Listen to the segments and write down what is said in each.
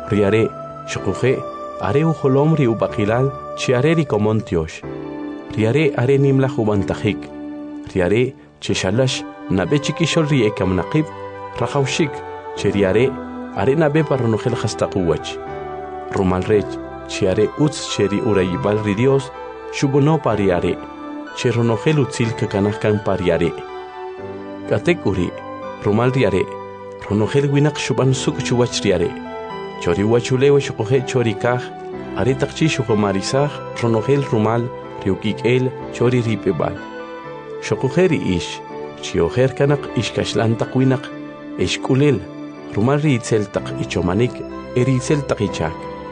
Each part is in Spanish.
riare shukuje are ujolom ri ubaqilal chiare ri komontiosh riare are nimla hubantajik riare cheshalash nabe chikishol ri ekamnaqib rajawshik cheriare are nabe parronogel hastaquwach rumalrech chiare uts cheri urayibal ri Dios shubono pariare cheronogel utzil kakanahkan pariare katekuri rumal riare ronogel winak shuban suk chuwach riare chori wachulewe shukoje chori kaj are takchi shukomarisaj ronogel rumal riukikel chori ripebal shukojeri ish chiojer kanak ishkashlantak winak ishkulil rumal riitzeltak ichomanik eriitzeltak ichak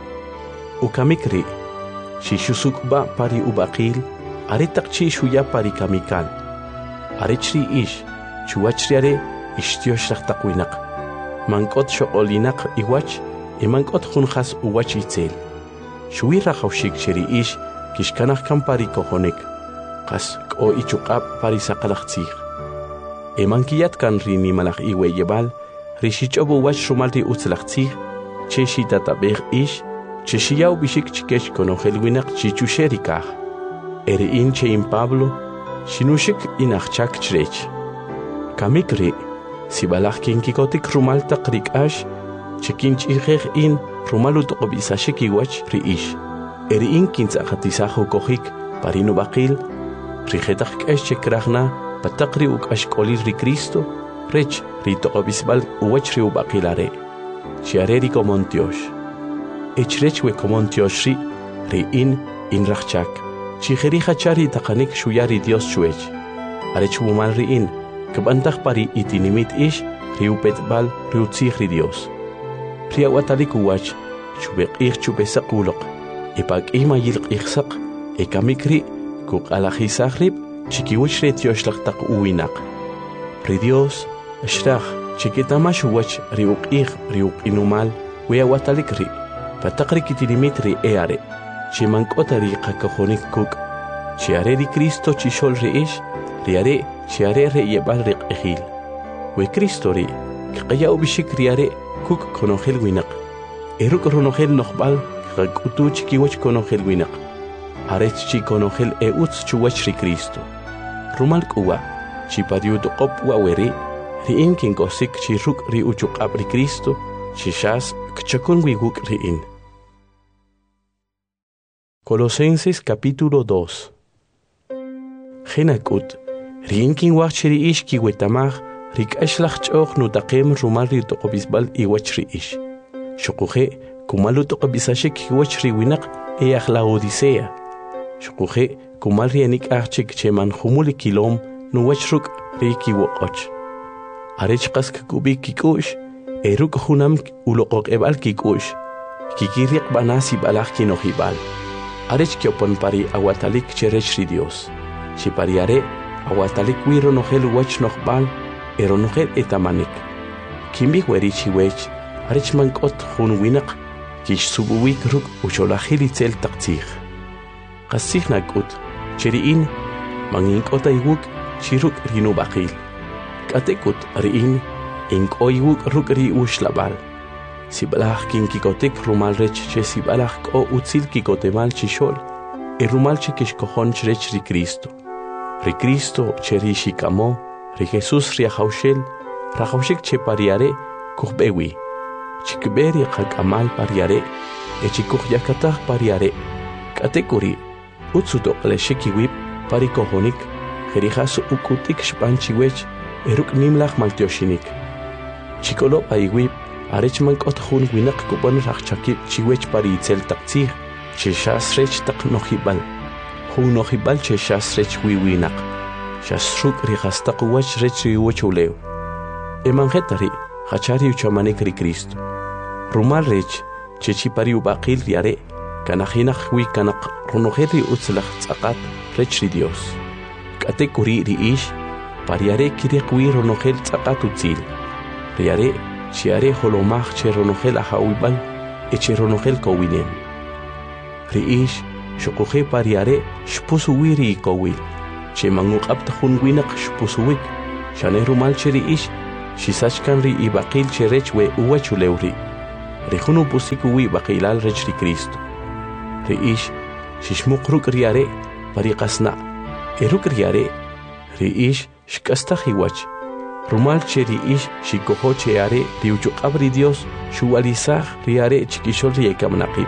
ukamikri shishusukba pari ubaqil are takchi shuya pari kamikal are chri ish chuwachriare ishtioshraktak winak mankot shoqolinak iwach imankot junjas uwach itzel shuwi rajawshik cheri ish kishkanaj kan pari kojonek qas k'o ichuqab pari saqalaqtzij emankiyat kan ri nimalaj iweyebal ri xich'ob uwach rumal ri utzlaqtzij che xitatabej ish che xiyaw bixik chikex konojel winaq chichuxeri kaj eri'in che in Pablo xinuxik inajchak chrech kamikri sibalaj kinkikotik rumal taq rik'ax chekinch'ijej in rumal utoqob'isashik iwach ri ish eri'in kintz'aqatisaj ukojik pari nubaqil rijetaj k'ex chekrajna pataq ri uk'ax k'olil ri Cristo rech ri toqob'isb'al uwach ri ubaqil are chiare ri komontiox echrech we komontiox ri in rajchak chijeri jachari taqanik xuya ri Dios chuech arech wumal ri in kb'antaj pari itinimit ish ri upetb'al ri utzij ri Dios ri awatalik uwach chubeq'ij chubesaq uloq ipak'ij mayilq'ij saq ekamikri kuq'alajisaj rib chikiwach ri tioxlaj taq uwinaq ri Dios xraj chikitamax uwach ri uq'ij ri uq'inumal we awatalik ri pataq ri kitinimit ri are chimank'ota ri qakojonik kuk' chiare ri Cristo chixol ri ix riare chiare re yebal ri q'ijil we Cristo ri kqayaw bixik riare kuk konojel winaq eruk ronojel noqb'al qak'utu chikiwach konojel winaq arech chi konojel utz chuwach ri Cristo rumal k'uwa chipariu toqob waweri ri'in kinkosik chi ruk' ri uchuq'ab ri Cristo chixas kchakun wiguk ri'in. Colosenses capítulo 2. Genakut ri'in kinwaj chiri ish kiwetamaj rik'axlaj ch'oq nutaqem rumal ri toqobisbal iwach ri ish shukuje kumal toqobisashik iwach ri winaq eyaj la Odisea shukuje kumal ri anik'ajchik cheman jumul kilom nuwach ruk' ri kiwoq'och arech qas kik'ub'ik kik'u'x eruk' junam uloqoq'eb'al kik'u'x kikiriq b'anasi b'alaj kinojib'al arech kiopon pari awatalik cherech ri Dios chipariare awatalik wi ronojel uwach nojb'al eronojel etamanik kimbij weri chiwech arech mank'ot jun winaq kixsubuwik ruk' uxolajil itzel taq tzij qasij nak'ut cheri'in mangink'ota iwuk chi ruk' ri nub'aqil k'atek'ut ri'in ink'o iwuk ruk' ri uxlab'al sib'alaj kinkikotik rumal rech che sib'alaj k'o utzil kikotemal chixol rumal che kixkojon chrech ri Cristo che ri xikamo ri Jesús ri ajawxel rajawxik che pariare kujb'ewi chikb'e ri qak'amal pariare chikujyakataj pariare k'atek'uri utz utoq'lexik iwib pari kojonik jerijas uk'utik xb'an chiwech eruk' nimlaj maltioxinik chik'olob' ayiwib arech mank'ot jun winaq kub'on rajchakib' chiwech pari itzel taq tzij chexas rech taq nojib'al jun nojib'al chexas rech wiwinaq xas ruk' ri qastaq uwach rech ri uwach ulew emanjetari jachari uchamanik ri Cristo rumal rech chechi pari ubaqil riare kanajinaj wi kanaq ronojel ri utzlaj tz'aqat rech ri Dios k'atek'uri ri ix pariare kiriq wi ronojel tz'aqat utzil riare chiare jolomaj che ronojel ajawib'al che ronojel kowinem ri ix shukuje pariare xpusuwi ri ikowil che manguq'ab jun winaq xpusuwik xane rumal che ri ix xisachkan ri ibaqil che rech we uwach ulew ri rihunu pusikuwi baqilal rech ri Cristo. Riish shishmuq ruk riare pariqasna. Eruk riare riish shkasta hiwach. Rumal che riish shikoho che are riuchuqabri Dios shuwalisaj riare chikishol riekamnaqib.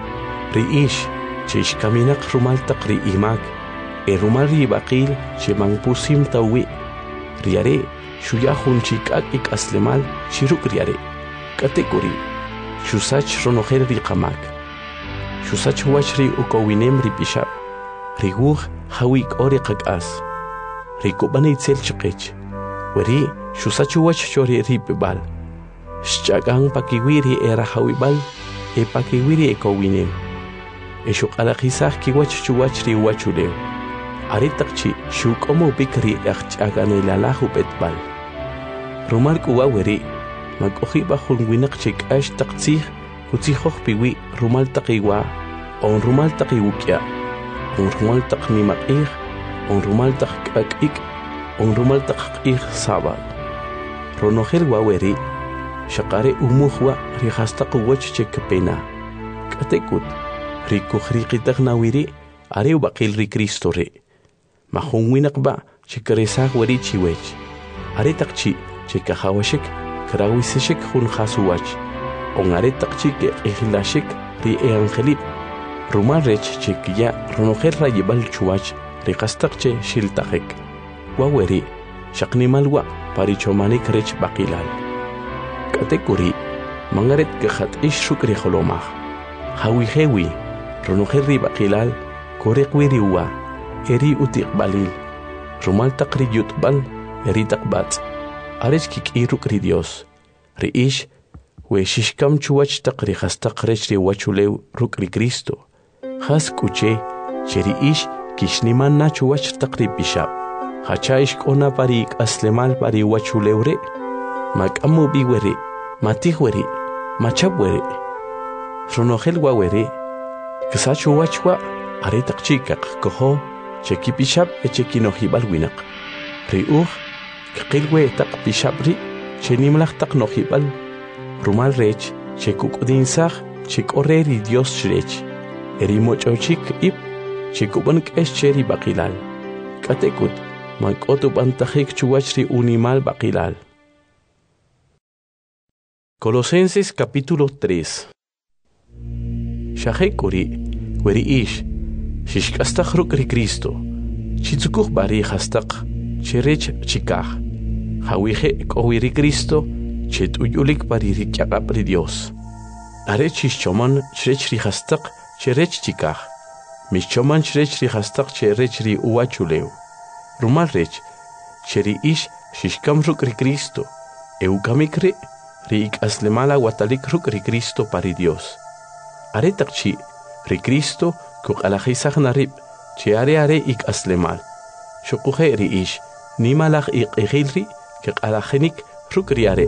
Riish che shkaminaq rumal taqri imak. Rumal ribaqil che mangpusim tawi. Riare shuyahun chikak ik aslemal shiruk riare. Katekuri shusach ronojel riqamak. Shusach wachri ukowinem ripishab. Riguj hawik ore qak'as. Rikubani itzel chiqich. Weri shusach wach chori ripibal. Shchakang pakiwiri era hawibal e pakiwiri ekowinem. Eshuqalaqisaj kiwach chuwach ri wachuleu. Aritakchi shukomo bikri aqch'aganelalahu petbal. Rumal kuwa weri makohi bajun winak chik ash taqtzih kutzihoj piwi rumal taqiwa on rumal taqiwukya on rumal taqnimaqih on rumal taqakik on rumal taqqih sabal ronojel waweri shaqare umuhwa rihastaq wach chekpena katekut rikukhriqitaqnawiri are baqil ri Cristo re mahun winaqba chikaresaq weri chiwech are taqchi chikahawashik Krawisishik hun khasuwach. Ongare taqchik ehlashik ri angelip. Rumal rech chikiya ronojer rayibal chuwach riqastaqche shiltaqek. Waweri shaqnimalwa parichomanik rech baqilal. Katekuri mangaret kajat ishuk riholomaj. Hawihewi ronojer ri baqilal korekwiriwa eri utiqbalil. Rumal taqri yutbal eri taqbat. Arech kik'iruk ri Dios. Riish we shishkam chuwach taqri hastaq rech ri wachulew ruk ri Cristo. Has kuche che riish kishniman na chuwach taqri bishab. Hacha ishkona pari aslemal pari wachulew re. Makamu biwere, matihwere, machabwere. Ronojel wawere. Ksa chuwachwa are taqchikaq koho cheki bishab echeki nohibal winak. Riuj Qilwe taq pishabri chenimlaq taq nohibal rumal rech chekuk'udinsaj chikoreri Dios rech erimoch'ochik ib chikuban k'ex cheri baqilal katekut mank'otu b'antajik chuwach ri unimal baqilal. Colosenses capítulo 3. Shajekuri weriish shishk'astaj ruk' ri Cristo chitzukuj bari hastaq cherech chikaj hawije kowiri Cristo chet uyulik pariri kyaqapri Dios are chishchoman cherech ri hastaq cherech chikaj mishchoman cherech ri hastaq cherech ri uwachuleu rumal rech cheri ish shishkam ruk ri Cristo eukamikre ri ik'aslemala watalik ruk ri Cristo pari Dios are taqchi ri Cristo kuq'alajisaj narib che are ik'aslemal shuquje ri ish nimalaj iq'ijilri keq'alajinik ruk riare.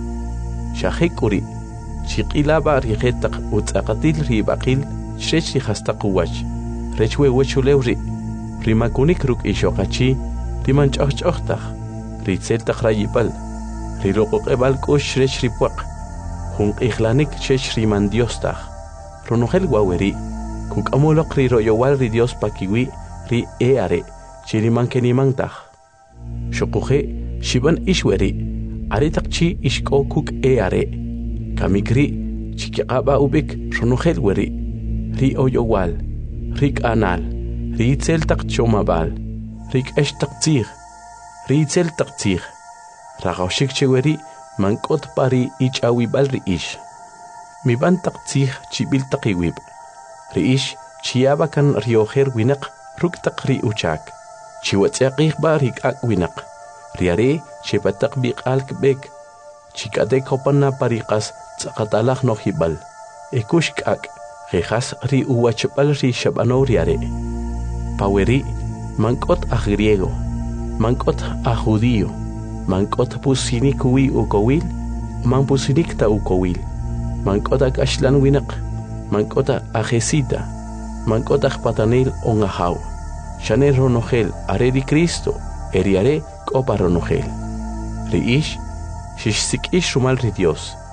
Shajekuri chiq'ilaba rijetaq utz'aqatil ri baqil chrech ri hastaq uwach rech we wechulew ri rimakunik ruk ixoqachi rimanch'ojch'ojtaj ritzeltaj rayibal riloqoq'ebal k'ux chrech ri puaq junq'ijlanik chech riman Diostaj ronojel waweri kuk'amuloq ri royowal ri Dios pakiwi ri are chirimankenimantaq Shokuje shiban ishweri aritaqchi ishkokuk are kamikri chikiqaba ubik ronojel weri ri oyowal rik anal ri tzeltaq chomabal rik eshtaqtzig ri tzeltaqtzig raqawshik cheweri mankot pari ich'awibal ri ish miban taqtzig chibil taqiwib ri ish chiaba kan riojer winaq ruk taq ri uchak chiwatz'aqij ba rik'ak winaq riare chepataq biq'al kb'ek chik'atek hopana pariqas tz'aqatalaj nojib'al ekux k'ak qejas ri uwachb'al ri xab'anow riare paweri mank'ot aj griego mank'ot aj judío mank'ot pusinik wi ukowil manpusinik ta ukowil mank'ot ak axlan winaq mank'ot aj jesita mank'ot aj patanel on ajaw Shane ronojel are di Cristo eriare k'opa ronojel ri ish shishsik ish rumal ri Dios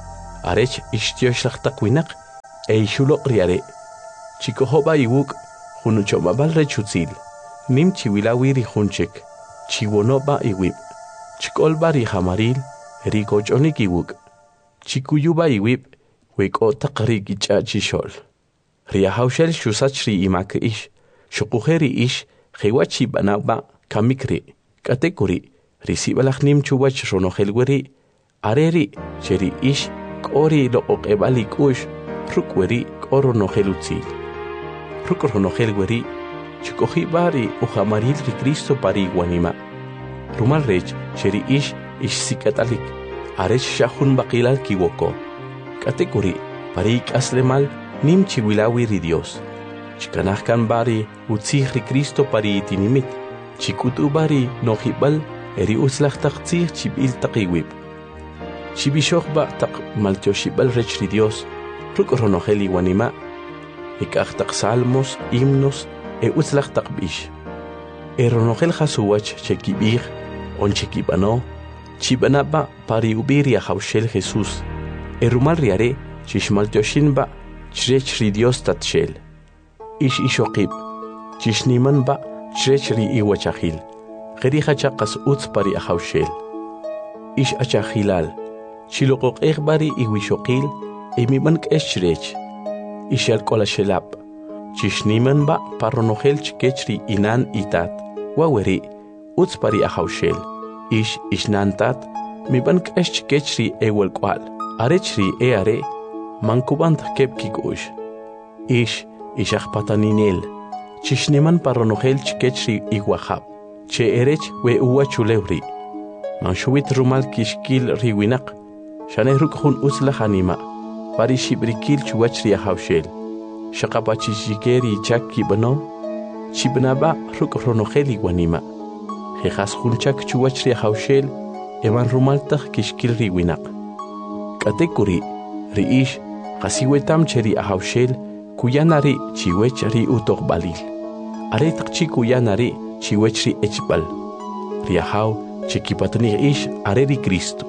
arech ishtiosh lachtakwinaq, eishuloq riare. Chikohoba iwuk, hunuchomabal rechutzil, nim chiwilawi rijunchek, chiwonoba iwib, chikolba rijamaril, rikochonik iwuk, chikuyuba iwib, wekotaq rikichachishol. Riahaushel shusachri imak ish, shukujeri ish, Hewachi banaba kamikri, katekuri, risibalachnim chuwach ronohelweri, areri, cheri ish, kori lo okebali kush, rukweri, koronohelutzi. Rukronohelweri, chikohibari uhamaril ri Cristo pari guanima. Rumalrech, cheri ish sikatalik, arech shahun bakilal kiwoko. Katekuri, parik aslemal, nim chiwilawi ri Dios. Chikanahkan bari utzih ri Cristo pari itinimit. Chikutu bari nohibal eri utzlach taktzih chibil takiwib. Chibishoch ba tak maltioshibal rech ri Dios. Rukronoheli wanima. Ikach tak salmos, himnos, utzlach takbish. Eronohel hasuwach chekibir, on chekibano. Chibanaba pari ubiria haushel Jesús. Erumal riare, chishmaltioshin ba, chrech ri Dios tatshel. Ish ishokib, chishniman ba, chrechri iwachahil, Geriha chakas utz pari ahaushel. Ish achahilal, chilokok bari iwishokil, emiman k'eschrech. Ish alkola shelap, chishniman ba, paronohel chkechri inan itat, waweri, utz pari ahaushel. Ish ishnantat, miban k'eschkechri ewelkwal, arechri are, mankubant kepkikush. Ish Ishachpataninel, Chishniman paronohel chkechri iguahab, che erech we uwa chulewri. Manshuit rumal kishkil riwinak, shanehruk hun uslach anima, pari shibrikil chuachri ahaushel. Shakapachishikeri chak kibano, chibnaba ruk ronohel iguanima. Jejas hunchak chuachri ahaushel, eman rumaltach kishkil riwinak. Katekuri, riish, hasiwetam cheri ahaushel, Kuyanari chiwechri utok balil. Aretak chi kuyanari chiwechri echbal. Riahau chikipatni ish areri Cristo.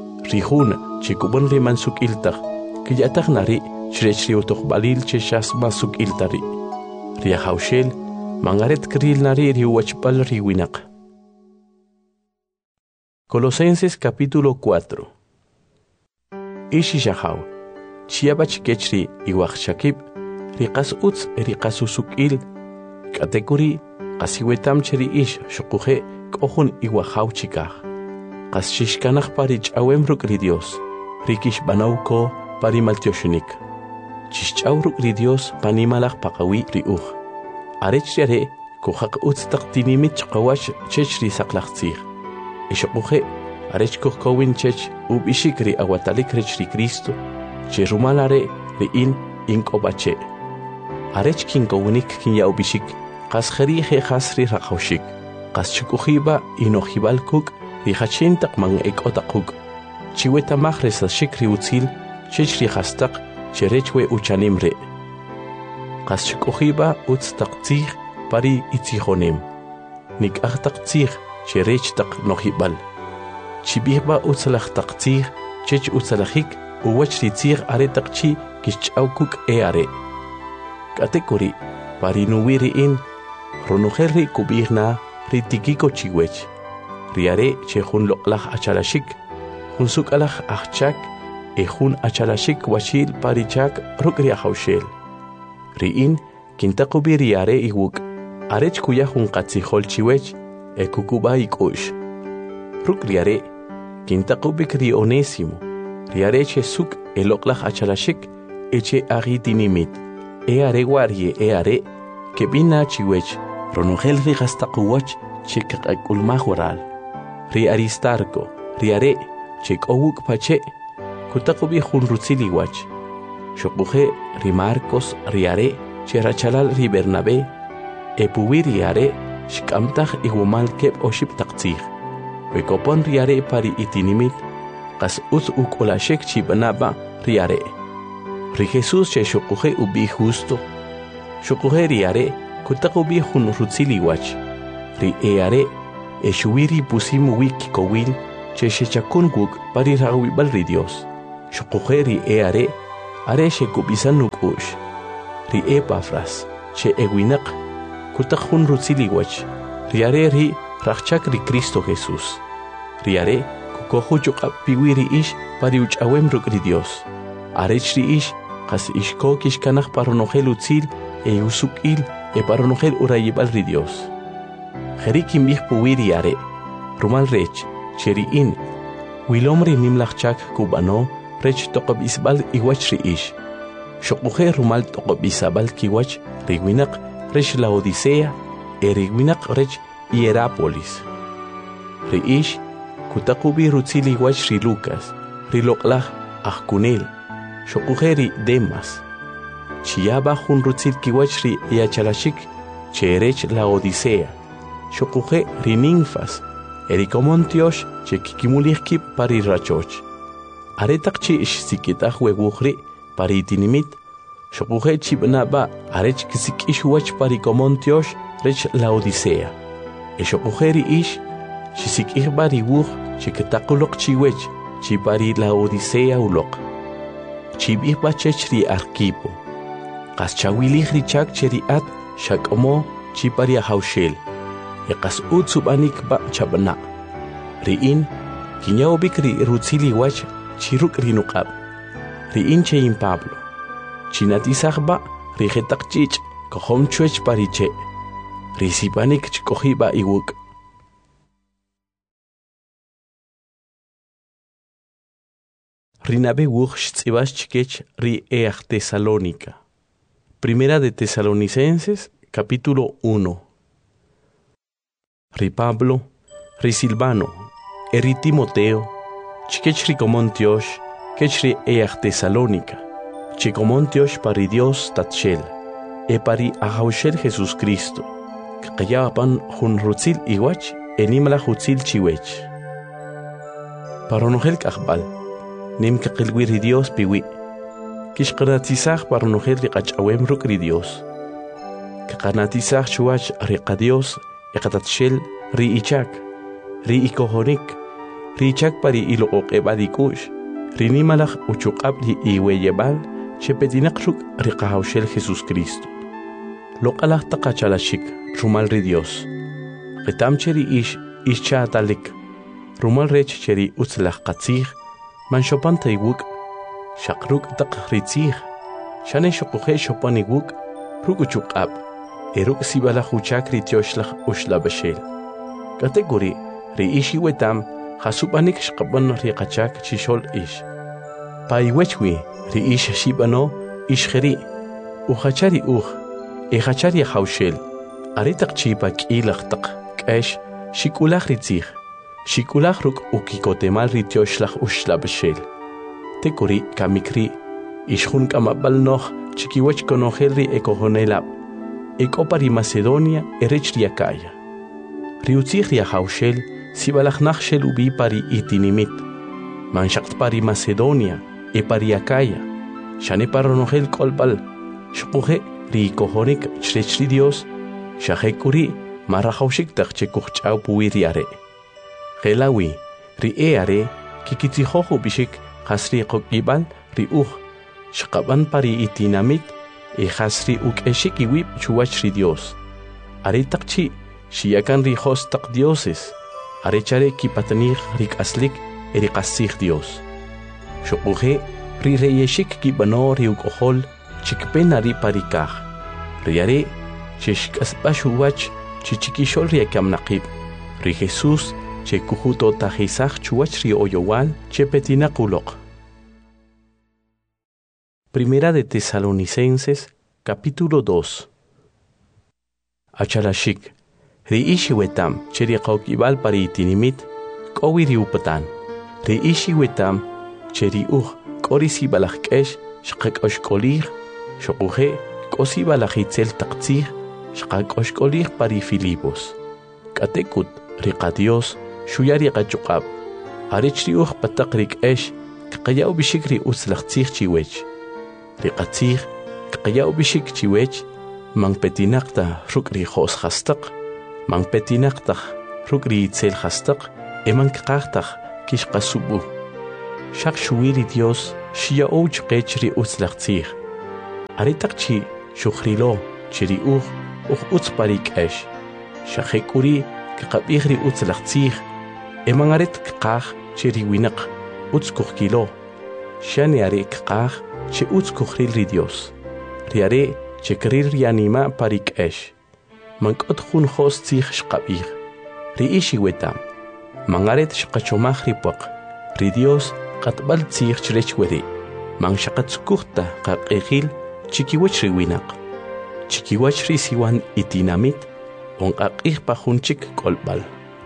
Rihun chikubon riman suk iltag. Kiyatak nari chirechri utok balil cheshasma suk iltari. Riahau shel mangaret kril nari riwachbal riwinak. Colosenses capítulo 4. Ishi shahau. Chiabach kechri iwachshakib. Riqas utz riqas usukil, katekuri, qasiwetam cheri ish shukuhe kohun iwahaw chikah. Qas shishkanach pari ch'awem ruk ri Dios, rikish banauko pari maltioshunik. Chishch'aw ruk ri Dios panimalach paqawi ri uj. Arech riare kuhak utz taqtinimit chqawash chech ri saqlaqtzih. Ishukuhe arech kuhkowin chech ubishik ri awatalik rech ri Cristo, che rumalare ri inkobache. Arech kinkowinik kinyaubishik, qas kherihe khasri raqawshik, qas chukuhiba inohibalkuk, rihachintak man ekotakuk, chiweta mahresa shikri utzil, chechri hastak, cherechwe uchanimre. Qas chukuhiba utztaktzih pari itzihonem, nik ahtaktzih cherechtak nohibal. Chibihba utzalachtaktzih, chech utzalachik, uwachritzih aretakchi kichaukuk are. Katekuri, parinuwiri in, ronuherri kubirna, ritikiko chiwech. Riare che hun loklach achalashik, hun sukalach achchak, hun achalashik washil parichak rukri ahaushel. Riin, kintakubi riare iwuk, arech kuya hun katzihol chiwech, kukuba ikush. Ruk riare, kintakubik ri onésimo, riare che suk loklach achalashik, eche agitinimit. Eare warie eare, que bina chiwech, ronogel rigastakuwach, chek ulmahural. Ri Aristarco, riare, chek owuk pache, kutakubi hun rutziliwach. Shokuje ri Marcos riare, cherachalal ri Bernabé, epuwi riare, shkamtach igumal kep oship taktzih. Wekopon riare pari itinimit, kas uz uk olashek chibanaba riare. Ri Jesús che shokuje ubi justo, shokuje riare, kutakubi hun rutziliwach. Ri eare, eshuiri pusim wiki kowil, che shechakun guk pari rawibal ri Dios. Xoquhe ri are she kubisan nukush. Ri Epafras, che eguinaq, kutaq hun rutziliwach. Riare ri rachchak ri Cristo Jesús. Riare kukohu chuqap piwi ri ish pari uchawem ruk ri Dios. Arech ri ish qas ishko kishkanaq paronogel utzil usukil paronogel urayibal ri Dios. Jerikim ih puwi riare, rumal rech, cheriin, wilomri nimlachchak kubano, rech toqob isbal iwach ri ish. Xoquhe rumal toqob isabal kiwach rigwinaq rech la Odisea, rigwinaq rech Hierápolis. Ri ish kutaqubi rutzili iwach ri Lucas, ri loqlaj ajkunel, xoquhe ri Demas. Chiaba jun rutzil kiwach ri yachalashik, cherech la Odisea. Xoquhe ri Ninfas, erikomontiosh che kikimulihki pari rachoch. Aretaq chi ish sikitaj weguhri pari tinimit, xoquhe chibnaba arech kisikish wach pari komontiosh rech la Odisea. Xoquhe ri ish chisikih bari wuh chiketakulok chiwech chi pari la Odisea ulok. Chibih bachech ri Arquipo. Qaschawilih ri chak cheri at shakomo chi pari haushel. Eqas utsubanik ba chabna. Riin kinyawbik ri rutzili wach chiruk rinuqab. Riin chein Pablo. Chinatisaj ba rijetaq chich kohom chuech pariche. Risipanik chkohiba iwuk. Rinabe wuch tzibas chikech ri Tesalónica. Primera de Tesalonicenses, capítulo 1. Ri Pablo, ri Silvano, ri Timoteo, chikech ri Comontiosh, kech ri Tesalónica, chikomontiosh pari Dios tatchel, pari ahaushel Jesús Cristo, kqayapan jun rutzil iwach, enimla hutzil chiwech. Paronogel kajbal, nim kaqilwi ri Dios piwi, kishqanatisaj paronogel ri qachawem ruk ri Dios. Kaqanatisaj chuach ri qadios, eqatatshel ri ichak, ri ikohonik, ri ichak pari iloqoqebadikush, ri nimalaj uchuqab ri iweyebal, chepetinak ruk ri qahaushel Jesús Cristo. Loqalaj taqachalashik, rumal ri Dios. Qitam cheri ish chaatalik, rumal rech cheri utzlaj qatzij, man shopan taywuk, shakruk taq ritzij, shane shoquhe shopan iwuk, ruk uchuqab, eruk sibalaj uchak ri tioshlaj ushlabashel. Kategori ri ishi wetam, hasubanik shqaban ri qachak chishol ish. Paiwechwi ri ish shibano ishkheri, uchachari echachari haushel, aritaq chipa k'ilaj taq k'esh, shikulaj ritzij, shikulaj ruk ukikotemal ri tioshlaj ushlabashel. Tekuri kamikri, ishjun kamabal noh chikiwech konogel ri ekojonelab, ekopari Macedonia erech ri Acaya. Ri utzij ri haushel, sibalaj nachshel ubi pari itinimit, manshakt pari Macedonia, pari Acaya, shane paronogel kolbal, shquhe ri kohonik chrech ri Dios, shahekuri marahaushik taq chekuch'aw puwi ri are. Gelawi ri are kikitijojo bishik qasri qoqibal ri shqaban pari itinamit qasri uk'eshik iwib chuwach ri Dios. Are taqchi shiyakan ri jos taq dioses, are chare kipatanij ri k'aslik ri qasij Dios. Xoquhe ri reyeshik kibano ri uqojol chikpena ri parikaj. Ri are chishk'asb'a chuwach chichikixol ri akamnaqib. Ri Jesús che kujuto tajisaj chuwach ri oyowal che petinaq uloq. Primera de Tesalonicenses, capítulo 2. Achalashik, ri ishi wetam che ri qawkibal pari itinimit, k'owi ri upatan. Ri ishi wetam che ri k'ori sibalaj k'esh shqak'oshk'olij, xoquhe k'osi balaj itzel taqtzij, shqak'oshk'olij pari Filipos. K'atekut ri qadios shuyari qachuqab, arech ri pataq ri k'esh, k'qayaw bishik ri utzlajtzij chiwech. Ri qatzij, k'qayaw bishik chiwech, man petinaqta ruk ri jos hastaq, man petinaqta ruk ri itzel hastaq, man kqaqtaq kishqasubu. Shaq shuwi ri Dios shia ouch qechri utzlaqtzig. Aritaqchi shukhrilo chiri utz parik esh. Shahekuri kaqabigri utzlaqtzig. Emangaret qaq chiri winaq utz kuhkilo. Shani are qaq che utz kuhril ri Dios. Riare che krir rianima parik esh. Mankot khun khos tzig shqabig. Ri ishi wetam. Mangaret shqachomach ripuq. Ri Dios qatbal tzig chrechweri. Man shaqatskuhta qaqeghil chikiwach riwinaq. Chikiwach ri siwan itinamit. On qaqig pajunchik kolbal.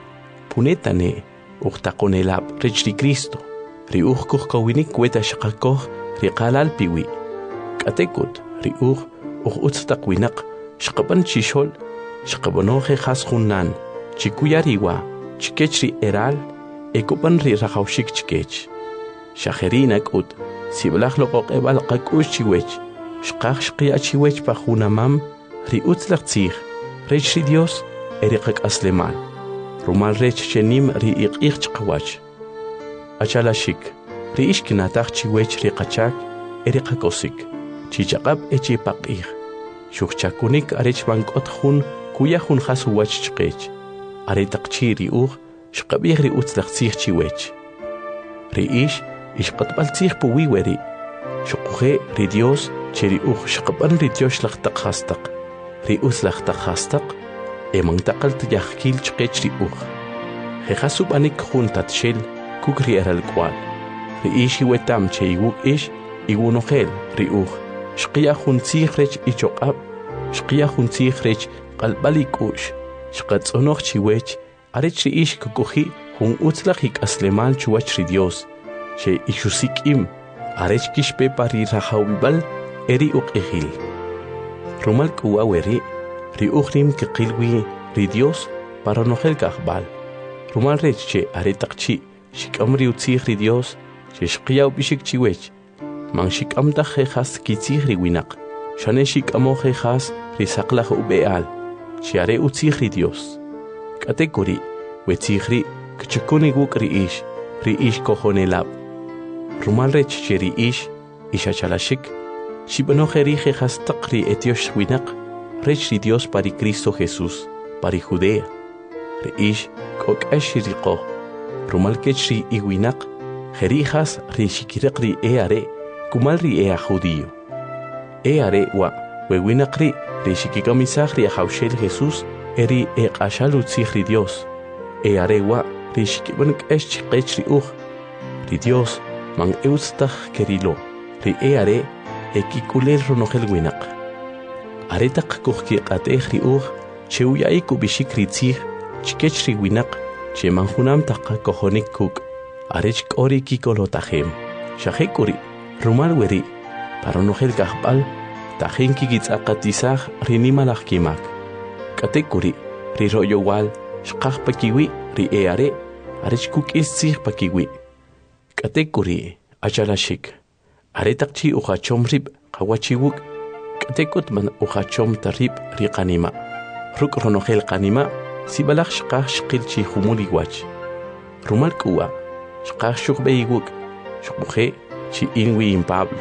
Punetane uqtaqonelab rechri Cristo. Ri kuh kawinik weta shaqakoh ri qalal piwi. Katekut ri utztaqwinaq shqaban chishol shqabonoje khasjunan chikuyariwa chikechri eral ekupan ri rajawshik chikech. Shajerina kut siblaj loqoqebal qakush chiwech shqaq shqiya chiwech pajunamam ri utzlaqtzig rechri Dios eriqak aslemal. Rumal rech chenim ri iqig chqawach. Achalashik ri ishkinataq chiwech ri qachak eriqakosik. Chichaqab echi paqig. Shukchakunik arech bankot jun kuya jun khasuwach chqech. Aretaqchi ri shqabig ri utzlaqtzig chiwech. Ri ishqatbaltzig puwiweri. Shuquje ri Dios cheri shqaban ri Dios laqtaq khastaq. Ri utzlaqtaq khastaq emantaqalt yaqkil chqech ri Jejasubanik jun tatshel kukri eral kwal. Ri wetam cheiwuk iwunogel ri shqiya jun tsigrech ichoqab shqiya jun tsigrech qalbalikush shqatzonoj chiwech arech ri kukuji jun utzlaqik aslemal chuwach ri Dios che ishusikim arech kishpe pari rajawibal eri uqihil rumal kuwaweri ri rim kiqilwi ri Dios para nogel kahbal rumal rech che aretaqchi shikamri utzig ri Dios che shqiya ubishik chiwech man shikamta jejas kitzig ri winaq. Shane shikamo jejas ri saqlaj ubeal. Chiare utzig ri Dios. Katekuri wetzig ri kchukuni guk ri kojonelab. Rumal rech cheri ishachalashik. Shibanoje ri jejas taqri etiosh winaq. Rech ri Dios pari Cristo Jesús, pari Judea. Ri kokash riqo. Rumal kech ri iwinaq. Jerijas ri shikiraq ri eare. Kumal ri ea judío. Eare wa wewinaqri ri shikikamisaj ri ajawshel Jesús eri qashal utzig ri Dios. Eare wa ri shikibanik chiqech ri ri Dios man eutztaj kerilo. Ri eare ekikulel ronogel winaq. Aretaq kuhki qatej ri cheuyai kubishik ri tzig chikech ri winaq che manjunam taqa kojonik kuk. Arech kori kikolotajem. Shajekuri rumal weri, para nogel kahbal, tajin kigitzaqatizaj rinimalaj kimak. Katekuri, ri royo wal, shqaj pakiwi, ri eare, arech kukistzig pakiwi. Katekuri, achalashik, aretaqchi ujachom rib, qawachiwuk, katekut man ujachom tarib ri qanima. Ruk ronogel qanima, sibalaj shqaj shqilchi humuli wach. Rumal kuwa, shqaj shukbeiwuk, shukbuje, chi inwi in Pablo.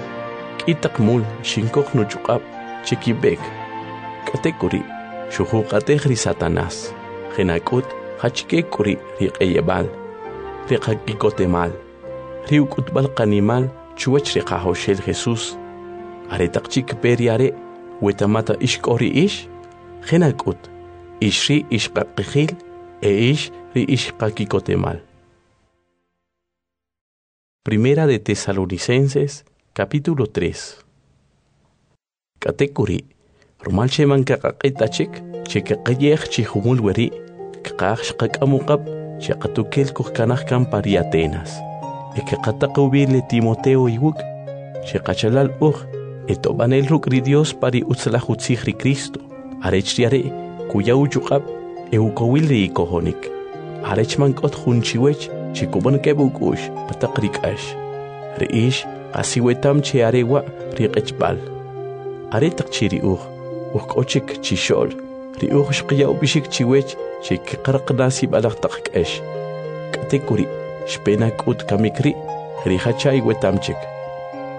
Kitak mul shinkok no chukab chikibek. Katekuri shuhu katehri Satanás. Genakut hachke kuri riqeyebal. Riqakikotemal. Riukutbal qanimal chuwach riqahoshel Jesús. Aretakchik periare wetamata ishkori Genakut ishri ishqaqihil ri ishqakikotemal. Primera de Tesalonicenses, capítulo 3. Katekuri, rumal sheman kakaqitachik, chekaqayej chihumul weri, kaqaj shqakamukab, chekatukel kuhkanajkan pari Atenas. Ekaqataqubile Timoteo iwuk, chekachalal etobanel rukri Dios pari utzlajutzig ri Cristo, arechriare, kuya uchukab, eukowili ikohonik. Arechman kot junchiwech, chikuban kebukush pataqrikash. Riish asiwetam chearewa riqechbal. Aretaq chiri kochik chishol. Riuj shqiya ubishik chiwech chikiqarqnasi balaqtaqkesh. Katekuri shpena kut kamikri rihachay wetamchik.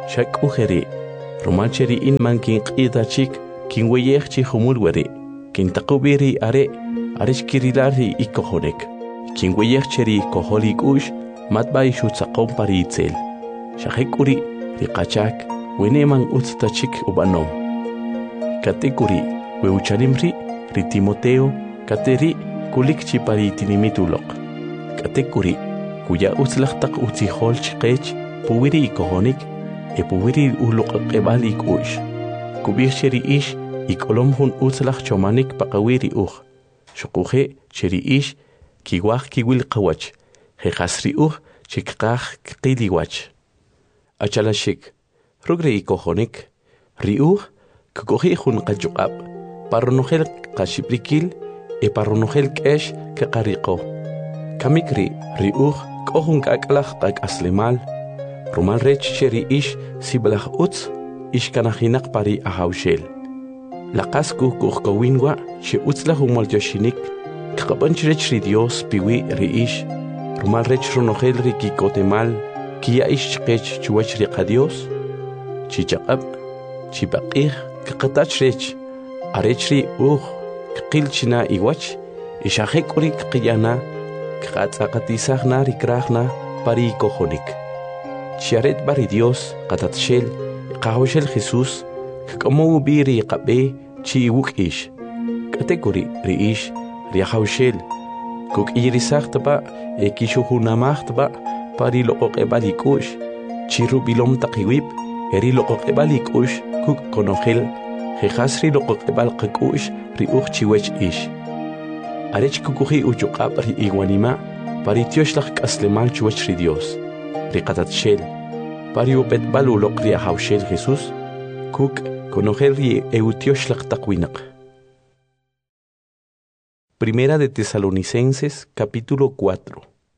Shak ujeri, romancheri in man kin qita chik, kin weyech chi humul weri, kin takubiri are kirilari ikohonek, kin weyech cheri koholik ush, matbai shutzakon paritzel. Shahekuri, riqachak, weneman utztachik ubanom. Katekuri, weuchalimri, ritimoteo, kateri, kulikchi paritinimituloq. Katekuri, kuya utzlachtak utzihol chikech, puwiri ikohonik, puwiri uloqebal ikush. Kubir cheri ish, ikolomhun utzlach chomanik pakawiri Shukuje cheri ish, kiwach kiwil qawach, jejasri chikqaj qiliwach. Achalashik, rugre ikohonik, kukoji jun qachuqab, parronojel qashiprikil, parronojel kesh kaqariqo. Kamikri, kohun kaklach aslemal, rumal rech cheri ish siblach utz, ishkanajinak pari ahaushel. Laqasku kuhkawinwa, she utzla humol yoshinik, kapanchirech ri Dios piwi ish, rumal rech ronojel rikikotemal, Kia ish chqech chuwach riqa Dios, chichaqab, chipaqih, kaqatach rech, arechri kqilchina iwach, ishahek uri kqiyana, kqatzaqatisahna rikrahna pari kohonik. Chiaret bari Dios, qatatshel, qahoshel Jesús, kqamu biri qabe, chi iwuk ish. Kategori ri ish, riahaushel, kuk irisaqtaba, kishuhunamahtaba, pari loqoqebal ikush, chiru bilom taqiwib, eri loqoqebal ikush, kuk konojel, jejasri loqoqebal qakush, riuch chiwech ish. Arech kukuji uchuqab ri iwanima, pari tioshlach kaslemal chuwech ri Dios, ri qatatshel, pari upetbal uloq ri ahaushel Jesús, kuk konojel ri eutioslach taqwinaq. Primera de Tesalonicenses, capítulo 4.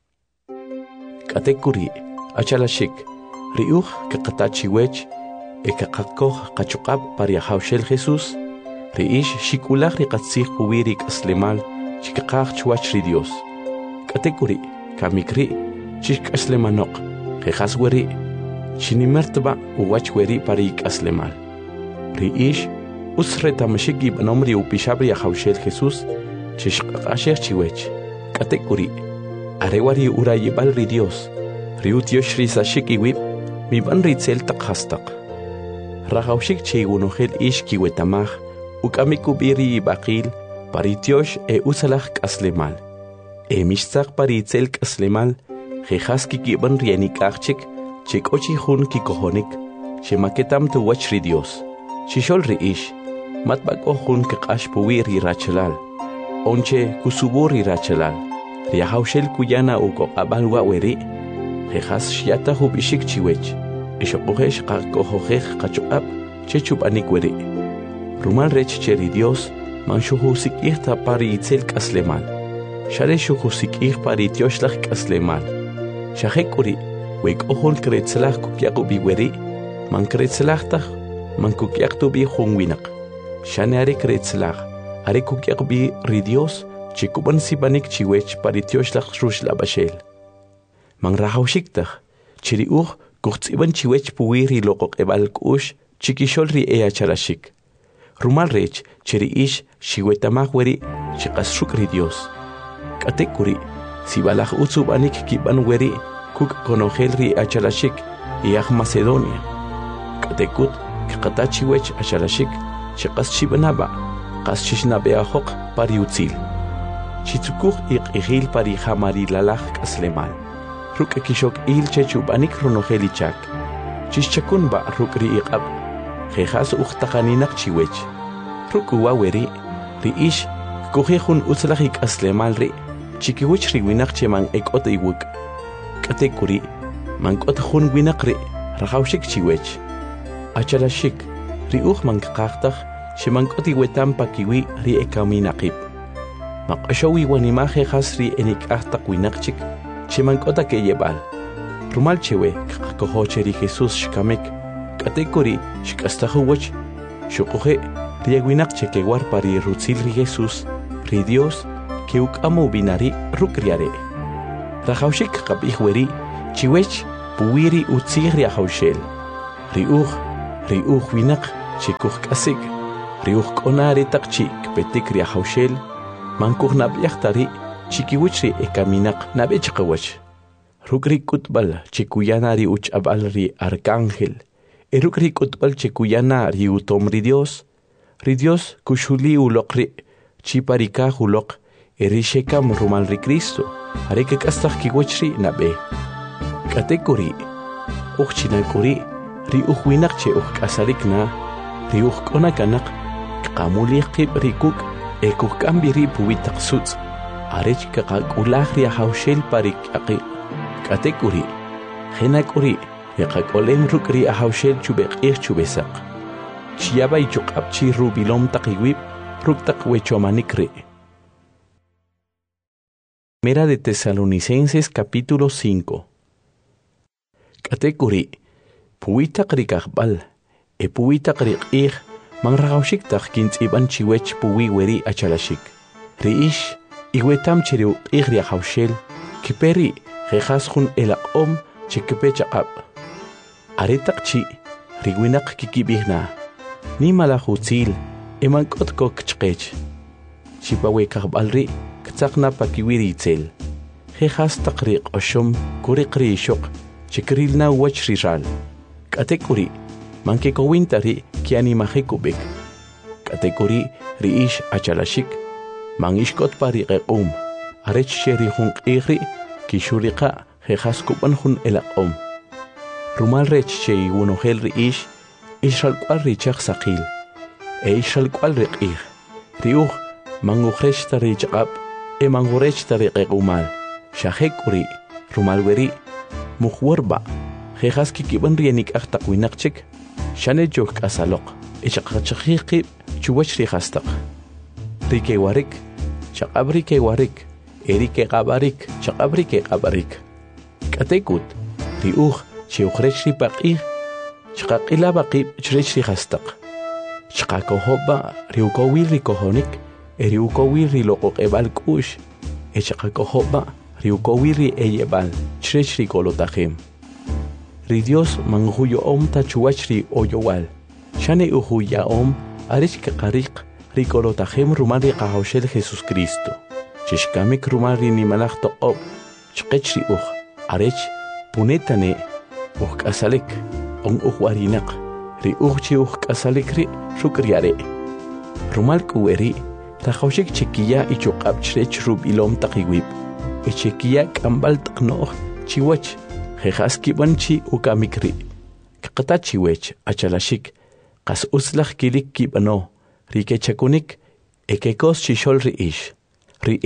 Katekuri, achalashik, riuj kaqatachiwech, kaqakoh qachuqab pariahaushel Jesús, riish shikulaj riqatzih puwirik aslemal, chikaqaj chuach ri Dios. Katekuri, kamikri, chik aslemanok, jejas weri, chinimertba uwach weri parik aslemal. Riish, usretamashik ibanomri upishabri ahaushel Jesús, chishqaqashech chiwech. Katekuri, arewari urayibal ri Dios, riutiosh risashik iwib, miban ritzel taqhastaq. Rahaushik cheigunojel ish kiwetamaj, ukamikubiri ibaqil, paritiosh usalaj kaslemal. Mishtzaq paritzel kaslemal, jejaski kiban rienikachik, chikochi jun kikohonik, chemaketam tuwach ri Dios. Chishol ri ish, matbako jun kaqash puwiri rachalal, onche kusuburi rachalal. Riahaushel kuyana uko abalwa weri, jejas shiata hubishik chiwech, ishokohesh qakohojej qachuqab, chechub anik weri. Rumal rech cheri Dios, man shuhusik ihta pari itzel kaslemal. Share shuhusik ih pari tioshlach kaslemal. Shahekuri, wek ohol kretzlach kukyaku bi weri, man kretzlachtach, man kukyak bi hungwinak. Shane are kretzlach, are kukyak bi ri Dios, chikuban sibanik chiwech paritioslach rushla bashel. Man rahaushiktaj, chiri kuchtsiban chiwech puwiri loqoq ebal kush, chikishol ri achalashik. Rumal rech, chiri ish, shiwetamaj weri, chikasruk ri Dios. Katekuri, sibalaj utsubanik kiban weri, kuk konojel ri achalashik, iaj Macedonia. Katekut, kaqatachiwech achalashik, chikas chibanaba, kas chishnabeahok pariutzil. Chitzukuj iqihil pari jamarilalaj kaslemal. Ruk kishok il chechubanik ronojelichak. Chichakunba ruk ri iqab. Jejas uhtaqaninak chiwech. Ruk uwaweri, ri ish, kujejun utzlajik aslemal ri, chikiwich ri winak cheman ekot iwuk. Katekuri, mankot jun winak ri, rajaushik chiwech. Achalashik, ri man kaqtaj, shemankot iwetam pakiwi ri ekaminaqib. Maqashawi wanimaje hasri enik hasta kuinakchik, chimankota que yebal. Rumal chewe, kakohocheri Jesús shkamek, katekori, shkastahuwach, shukoje, riaguinakche que guarpari rutzil ri Jesús, ri Dios, que ukamu binari rukriare. Rajaushik kapihweri, chiwech, puwiri utzir riahaushel. riuj winaq chikuj k'asik riuj k'ona aretaq chi kpetik ri ajawxel mankuj nab'yaqtari chikiwich ri ekaminaq nab'e chiqawach ruk' ri k'utb'al chikuyana ri uch'ab'al ri arcángel ruk' ri k'utb'al chikuyana ri utom ri Dios kuxuli uloq ri chipa ri kaj uloq ri xekam rumal ri Cristo are kek'astaj kiwach ri nab'e k'atek'uri uj chinak'uri ri uj winaq che uj k'asarik na ri uj k'ona kanaq kqamulij qib' ri kuk' kuj k'ambi ri puwi taq sutz' arech kaqak'ulaj ri ajawxel pa ri k'aqi k'atek'uri jenak'uri ri qak'olem ruk' ri ajawxel chub'eq'ij chub'esaq chiyab'ay choq'ab' chi rubilom taq iwib' ruk' taq wechomanik ri'. Primera de Tesalonicenses capítulo 5. K'atek'uri puwi taq ri kajb'al puwi taq ri q'ij manrajawxik taq kintz'ib'an chiwech puwi weri achalaxik ri'ix iwetam chi ri uq'ij ri ajawxel kipe ri jejas jun elaq'om chi kipe chaq'ab' are taq chi ri winaq kikib'ij na nimalaj utzil mank'ot kok chqech chipawe kajb'al ri ktzaq na pakiwi ri itzel jejas taq ri q'oxom kuriq ri ixoq chi kirilna wach ri ral k'atek'uri mankekowinta ri kianimajik ub'ik k'atek'uri ri'ix achalaxik man ixk'ot pa ri q'eq'um arech che ri jun q'ij ri kixuriqa jejas kub'an jun elaq'om rumal rech che iwunojel ri'ix ixralk'wal ri chaq saqil ixralk'wal ri q'ij ri'uj man ujrechta ri chaq'ab' man urechta ri q'eq'umal xajek'uri rumal weri mujworba' jejas kikib'an ri enik'aj taq winaq chik xane choj k'asaloq chaqachajij qib' chuwach ri jastaq ri kewarik chaq'ab' ri kewarik ri keq'ab'arik chaq'ab' ri keq'ab'arik k'atek'ut ri'uj che ujrech ri paq'ij chqaq'ilaba qib' chirech ri jastaq chqakojob'a ri ukowil ri kojonik ri ukowil ri loq'oq'eb'al k'u'x chqakojob'a ri ukowil ri eyeb'al chirech ri k'olotajem ri Dios manjuya'om ta chuwach ri oyowal xane ujuya'om arech kaqariq ri k'olotajem rumal ri qajawxel Jesucristo chixkamik rumal ri nimalaj toq'ob' chqech ri uj arech punetane uj k'asalik uj warinaq ri uj chi uj k'asalik ri ruk' ri are' rumal k'uweri rajawxik chikiya ichoq'ab' chirech rub'ilom taq iwib' chikiya k'amb'al taq no'j chiwach jejas kib'an chi ukamik ri kqata chiwech achalaxik qas utzlaj kilik kib'ano ri kechakunik kekos chixol ri'ix ri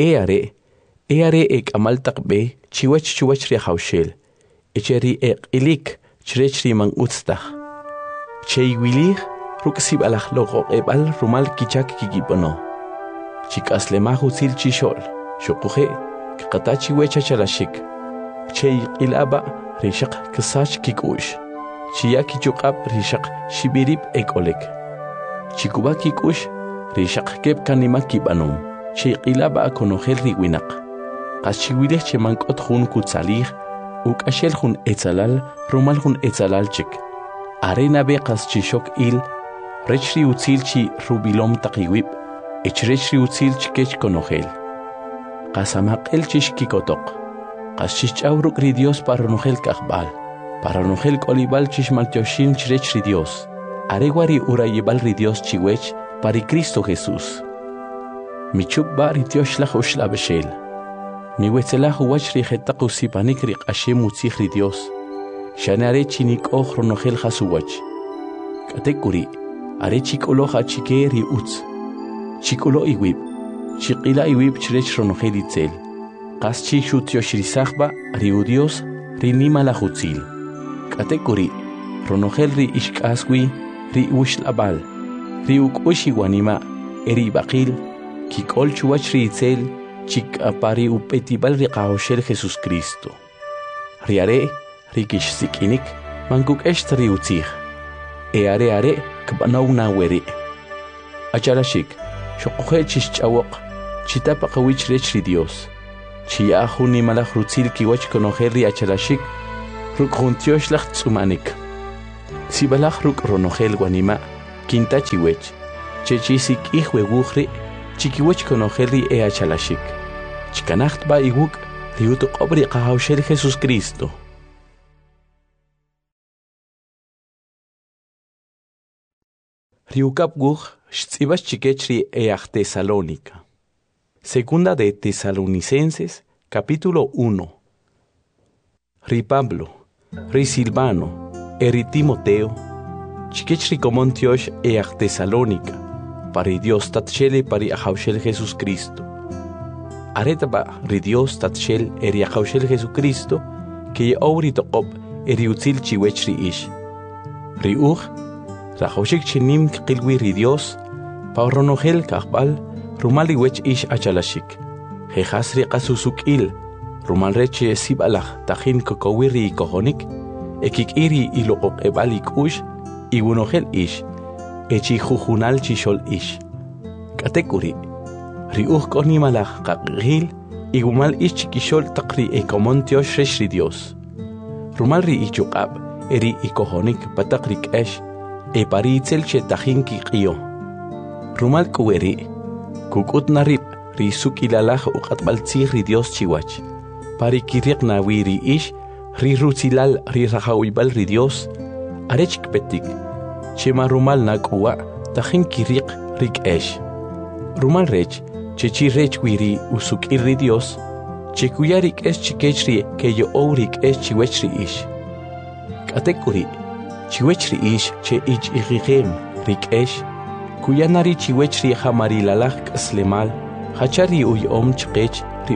are k'amal taq b'e chiwach chuwach ri ajawxel che ri q'ilik chirech ri man utz taj che iwilij ruk' sib'alaj loq'oq'eb'al rumal kichak kikib'ano chik'aslemaj utzil chixol xuquje kqata chiwech achalaxik che iq'ilaba' ri xaq ksach kik'u'x chiya kichuq'ab' ri xaq xib'irib' ek'olek chikub'a kik'ux ri xaq kep kanima kib'anom che iq'ilaba' konojel ri winaq qas chiwilej che mank'ot jun kutzalij uk'axel jun etzalal rumal jun etzalal chik are nab'e qas chixok il rech ri utzil chi rub'ilom taq iwib' chirech ri utzil chikech konojel qas amaq'el chix kikotoq qas chixch'aw ruk' ri Dios pa ronojel k'ajb'al pa ronojel k'olib'al chix maltioxin chirech ri Dios are wari urayib'al ri Dios chiwech pa ri Cristo Jesús michub'a ri tioxlaj uxlab'exel miwetzelaj uwach ri jetaq usipanik ri q'axem utzij ri Dios xane are chinik'oj ronojel jas uwach k'atek'uri are chik'oloj achike ri utz chik'ulo iwib' chiq'ila iwib' chirech ronojel itzel qas chi xutioxrisajb'a ri uDios ri nimalaj utzil k'atek'uri ronojel ri ixk'aswi ri uxlab'al ri uk'ux iwanima ri b'aqil kik'ol chuwach ri itzel chik'apa ri up'etib'al ri qajawxel Jesucristo ri are ri kixsik'inik mankuk'exta ri utzij are kb'anaw na weri achalaxik xoqoje chixch'awoq chitapaqawich rech ri Dios chiya jun nimalaj rutzil kiwach konojel ri achalaxik ruk' jun tioxlaj tz'umanik Sibalaj ruk ronogel guanima, quinta chiwech, chechisik ihwe wujri, chiquiwech conogeli chalashik. Chikanacht ba iwuk, riuto obri kahaushel Jesús Cristo. Riukap guj, shtzibas chikechri Tesalónica. Segunda de Tesalonicenses, capítulo 1. Ri Pablo, ri Silvano, eri Timoteo, chikechri comontiosh Tesalónica, para Dios tatchele para ahaushel Jesús Cristo. Aretaba ri Dios tatchel eri ahaushel Jesucristo, que auri toqop eri utzil chiwechri ish. Ri Rajoshik chinim qilwi ri Dios, pauronogel kahbal, rumali wech ish achalashik. Jehasri qasusuk rumal reche sibalach tajin kokowiri kohonik, ekik iri ilokok ebalik ush, iwunogel ish, echi jujunal chishol ish. Katekuri, ri konimalach kakgil, igumal ish chikishol takri ekomontiosh resh ri Dios. Rumal ri ichukab, eri ikohonik patakrik esh, paritzel che tajinki qio. Rumal kuweri, kukut narib, ri sukilalaj uqatbaltzih ri Dios chiwach. Pari kiriq nawiri ish, ri rutzilal ri rajawibbal ri Dios, arechk petik, chema rumal nakuwa, tajin kiriq rik esh. Rumal rech, chechi rech wiri usukir ri Dios, chekuyarik esh chikechri ke yo ourik esh chiwechri ish. Katekuri, chiwechri ish che ich igigem rik esh, kuyanari chiwechri hamari lalach kaslemal, hachari uy chqech ri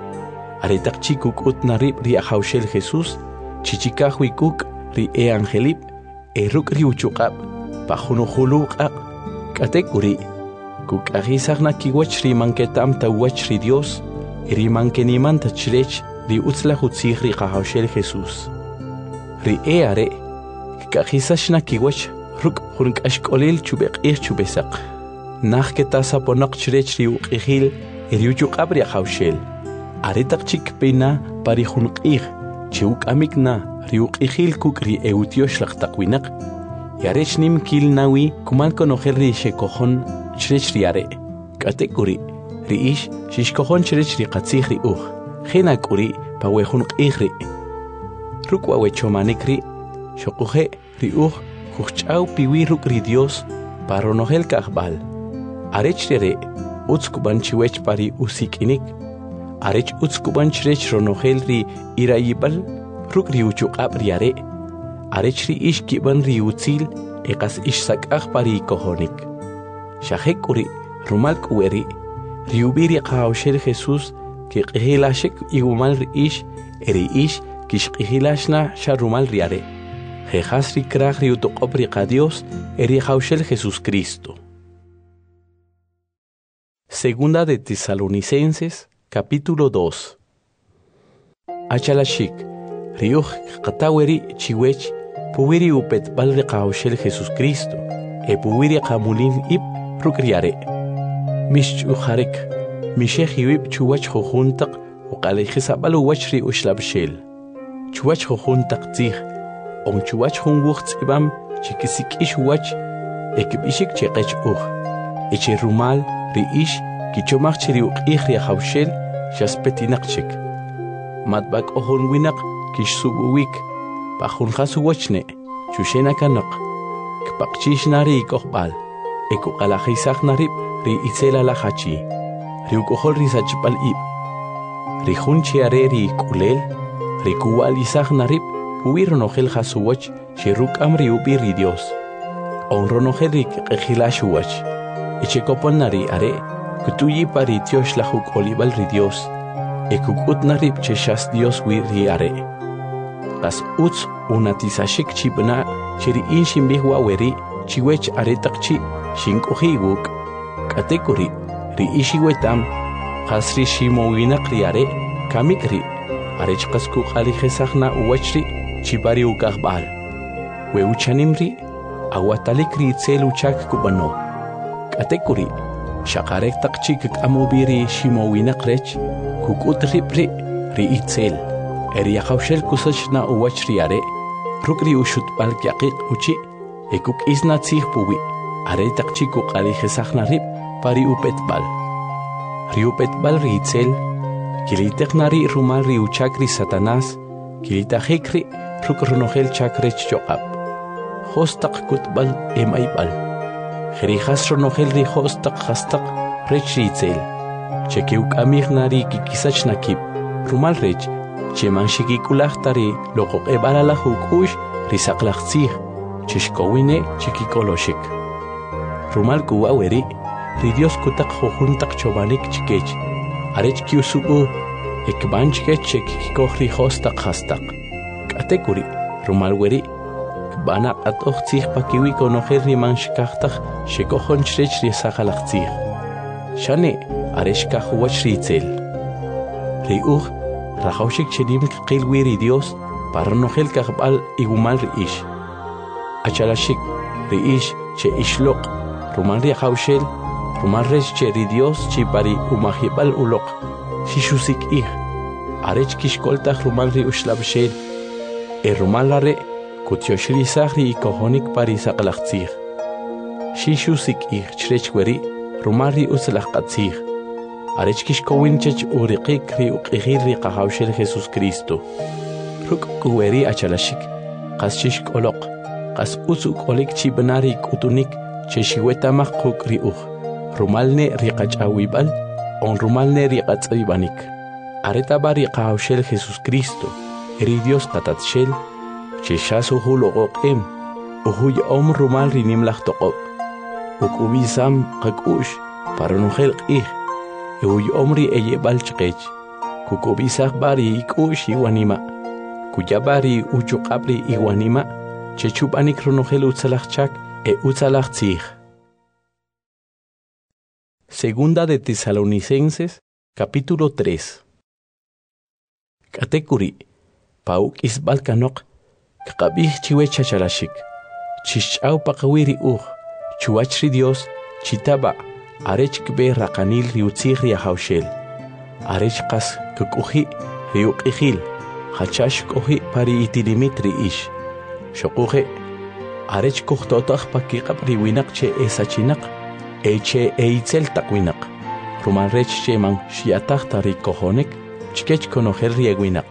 aretak chikuk ut narib ri ahaushel Jesús, chichikahui kuk ri angelib, ruk ri uchukab, pajunuhuluqab, katekuri, kuk agisagna kiwech ri manketam tawech ri Dios, ri mankeniman tachrech ri utzla hutzig ri ahaushel Jesús. Ri are, kagisashna kiwech ruk hurunk ashkolil chubek chubesak. Nach ketasa ponak chrech ri uqihil, ri uchukab ri ahaushel. Aretak chik pena pari junqih, chiuk amikna, riuk ihil kuk ri eutiosh lachtakwinak, yarech nim kil nawi, kumal konogel ri shekohon chrech riare, katekuri, ri ish, shishkohon chrech ri katzih ri jenakuri, pawe junqih ri. Rukwa wechomanik ri, shokuhe ri kuchau piwi ruk ri Dios, paronogel kahbal. Arech riare, utskuban chiwech pari usikinik, arech utskuban chrech ronogel ri irayibal, ruk ri uchukab riare, arech ri ish kiban ri utzil, ekas ish sakach pari kohonik. Shahekuri, rumal kuweri, ri ubiri kahaushel Jesús, ki qihilashek igumal ri ish, eri ish, kish qihilashna sharumal riare. Jejas ri krach ri utoqop ri Dios, eri haushel Jesús Cristo. Segunda de Tesalonicenses, capítulo 2. Achalashik, riuj kataweri chiwech, puwiri upet balri kahaushel Jesús Cristo, puwiri kamulin ip rukriare. Mish ujarek, mishech iwip chuwach jujuntak, uqalejisabal uwachri ushlabshel. Chuwach jujuntak tzih, on chuwach junwucht ibam, chikisik ish wach, ekibishik cheqech eche rumal, ri ish, kichomach chiri uqihri haushel, shaspetinak Matbak ohon winak kish subuwik, pahun khasuwachne, chushenakanak, kpakchish nari ikohbal, ekuqalajisak narib, ri itzela la hachi, ri ukohol risachpal ib, ri hunchiare ri kulel, ri kuwalisak narib, uironogel hasuwach, shiruk amri ubi ri Dios, onronogel ri kejilashuwach, echekopon nari are, kutuyi pari tiosh la huk olibal ri Dios, ekukut narib cheshas Dios ri are. Kas uts unatisashik chibna chiri inshin bihwa weri chiwech aretakchi shinkohi wuk katekuri ri ishiwetam kasri shimowinak ri are kamikri arechkasku khalijesagna uwachri chibari ukahbal weuchanimri awatalikri tseluchak kubano katekuri shakarek takchi kamubiri shimowinak rech kukut ripri ri itzel eri haushel kusachna uwachriare rukri ushut balkiaqiq uchi ekuk isna tzih puwi aretaq chiku qalijesaqna rib pari upetbal riupetbal riitzel kiliteqnari rumal riuchakri satanás kilitajikri rukronogel chakrech choqab hostaq kutbal emaybal jerijas ronogel ri hostaq hastaq rech riitzel chekiuk amignari kikisach nakib rumal rech cheman shikikulahtari loqoq ebalala hukush risaqlaqtzih chishkowine chikikoloshik rumal kuwaweri ri Dios kutaq jujuntaq chobanik chikech arech kiusubu ekban chikech chekikikoj ri hostaq hastaq k'atekuri rumal weri kbana q'at'oj tzij pakiwi konojel riman xikajtaj xekojon chrech risaqalaqtzij xane arech kajuwach riitzel riuj rajawxik chenim qilwi ri Dios parronojel kajb'al igumal ri'ix achalashik ri'ix che ixloq rumal riajawxel rumal rech che ri Dios chipari umajib'al uloq xixusik ij arech kixkoltaj rumal ri uxlabxel rumal are kutyoxrisaj ri ikojonik pari saqlaqtzij xixusik ij chrech weri rumal ri utzlajqatzij arech kixkowin chech uriqik ri uq'ijil ri qajawxel Jesucristo ruk' kuweri achalashik qas xixk'oloq qas utz uk'olik chib'na ri k'utunik che xiwetamaj quk' ri uj rumal ne ri qach'awib'al on rumal ne ri qatz'ib'anik aretaba ri qajawxel Jesucristo ri Dios qatatxel che xas uju loq'oq'em uju ya'om rumal ri nimlaj toqob' uk'ubisam qak'ux paronojel q'ij ya'om ri eyeb'al chqech kuk'ubisaj ba ri ik'ux iwanima kuyaba ri uchuq'ab' ri iwanima che chub'anik ronojel utzalaj chak utzalaj tzij. Segunda de Tesalonicenses, capítulo 3. Katekuri, pauk isbal kanok, kakabih chiwe chachalashik, chichau pakawiri chuachri Dios, chitaba, arech kbe rakanil riutzig riahaushel, arech kas kukuhi riukihil, hachash kohi pari itilimit riish, shokuhe, arech kuhtotah pakikab riwinak che esachinak, eche eitzel takwinak, ruman rech che man shiatah tari kohonek, chkech konojel riegwinak.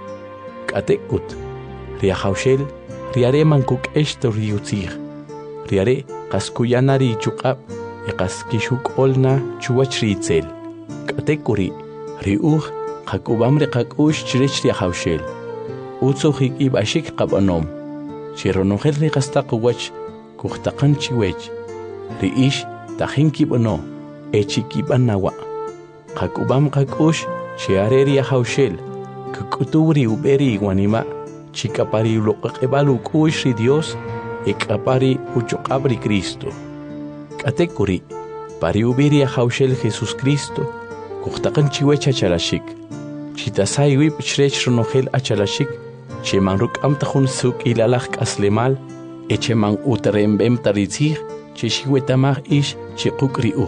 Katekut, riahaushel, riare mankuk esto riutzig, riare kaskuyana ri chukab, kaskishuk olna chuach riitzel. Katekuri, riuj, kakubam rikakush chrech riahaushel, utsuhik ibashik kabanom, chironojel rikastak wach, kuhtakan chiwech, riish, tajin kibano, echikiban nawa. Kakubam kakush, chiare riahaushel, kakuturi uberi iguanima, chikapari uloqebalu kush ri Dios, ekapari uchuqabri Cristo. Katekuri, pari uberi ahaushel Jesus Cristo, kuhtakan chiwech achalashik, chitasay wip chrech ronojel achalashik, cheman rukam tajun suk ilalaj kaslemal, echeman uterembem taritzig, che shiwetamaj ish chikuk riuj.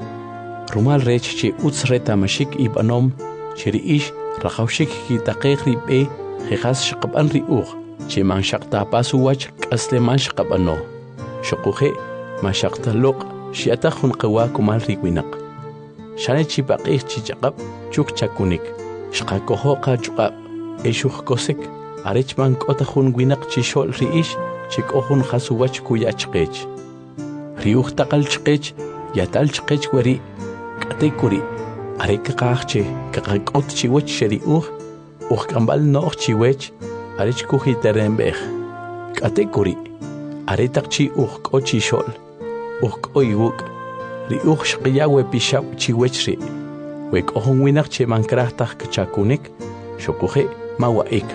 Rumal rech che utz retamashik ibanom, che riish rajawshik kitaqej ribe, jejas shqaban riuj, che man shaqtapasu wach kasleman shqabano. Shokuje, man shaqtaloq, shiatajun qawa kumal riwinak. Shane chipaqij chichaqab, chuk chakunik, shqakoho qachuqab, eshuj kosek, arech man kotajun winak chishol riish, chikohun jasuwach kuyachqech. Riuj taqal chqech, yatal chqech weri, katekuri, arek qaqche, kaqakot chiwech sheriuj, kambal no'oj chiwech, arech kujiterembej. Katekuri, aretak chi k'o chixol, k'o iwuk, riuj shqiyawe pixab chiwech ri, wek'ojon winak che mankrajtaj kchakunik, shokuje mawa'ik.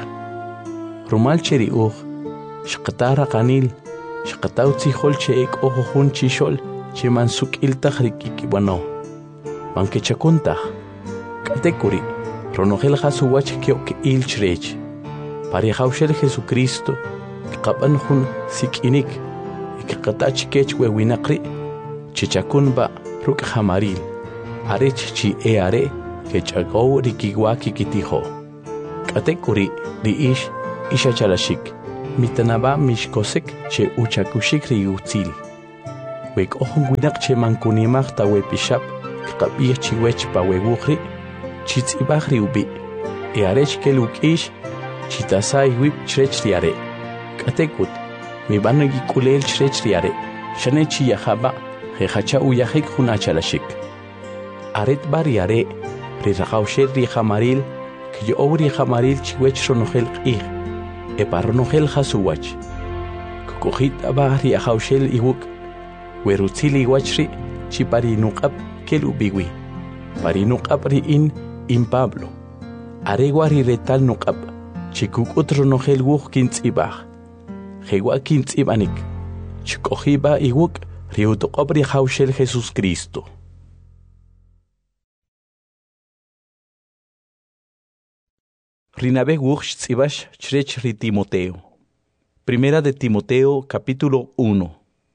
Rumal che riuj, shqatara qanil, shqataw tzijol che ek'ojojun chixol, che mansuk'iltaj rikikibano. Mankechakuntaj, katekuri, ronojel jasuwach kyo'k'il chrech, parejawxel Jesucristo, qaban jun sik'inik, ikqatach kech wewinaqri, chichakunba ruk' jamaril, arech chi are, kech'agow rikiwa kikitijo. Katekuri riish ishachalashik, mitanaba mishkosek che uchakushik riutzil. Wek ohun winak che mankunimak ta wepishap kqabir chiwech pa wewukhri chitzibach riubi. E arech kelukish chitasai wip chrech riare. Katekut mi banagi kulel chrech riare. Shanechi yahaba jehacha uyahik hunachalashik. Aret bariare riraqawshel rihamaril que obri hamaril chiwech ronogel qih e parronogel hasuwach kokojit abari ahawshel iwuk werutzili wachri chiparinuqab kelubiwi parinuqab ri in Pablo aregwari retal nuqab chikukut ronogel wuq kintzibaj jewa kintzibanik chikojiba iwuk riutoqobri hawshel Jesús Cristo. Rinabe Wuch Tzibash Chrech Ri Timoteo. Primera de Timoteo, capítulo 1.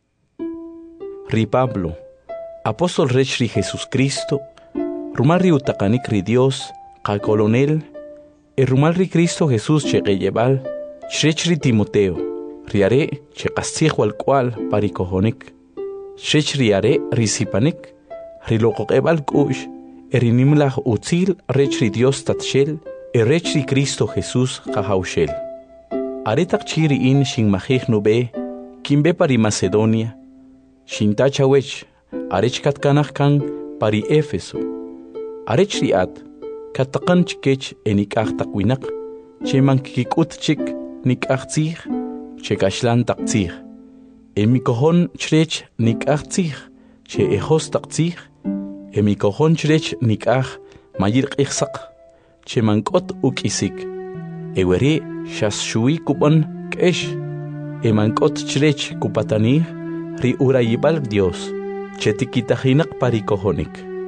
Ri Pablo, apóstol Rech Ri Jesús Cristo, Rumal Ri Utakanik Ri Dios, Ka Colonel, Rumal Ri Cristo Jesús Chegeyeval, Chrech Ri Timoteo, Riare Chekastij Wal Kual Parikohonik, Chrech Riare Risipanik, Rilokogebal Kush, Erinimlah Utzil Rech Ri Dios Tatshel, Erech Ri Cristo Jesús Jahaushel. Aretak chiri in shin mahich nube, kimbe pari Macedonia, shin tachawech, arech katkanach kan pari Éfeso. Arech riat, katakan chikech enikach takwinak, che mankikut chik nikach tzich, che kashlan tak tzich. Emikohon chrech nikach tzich, che ejos tak tzich, emikohon chrech nikach mayir ichsak. Che mankot ukisik. Eweri shas shui kupon kesh. Mankot chrech kupatani ri urayibal Dios. Che tikitahinak parikohonik.